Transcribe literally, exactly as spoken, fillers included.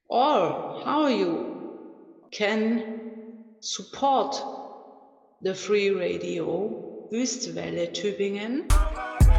or how you can support the Free Radio Wüstewelle Tübingen.